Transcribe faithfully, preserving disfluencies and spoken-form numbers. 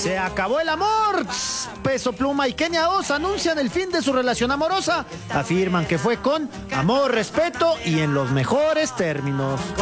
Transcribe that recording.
Se acabó el amor. Peso Pluma y Kenia Oz anuncian el fin de su relación amorosa. Afirman que fue con amor, respeto y en los mejores términos.